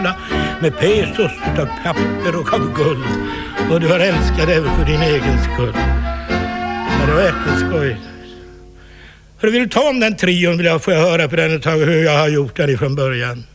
med pesos utav papper och av guld. Och du har älskat även för din egen skull. Ja, det var jätteskoj. Hur vill du ta om den trion får jag höra på den ett tag hur jag har gjort den ifrån början.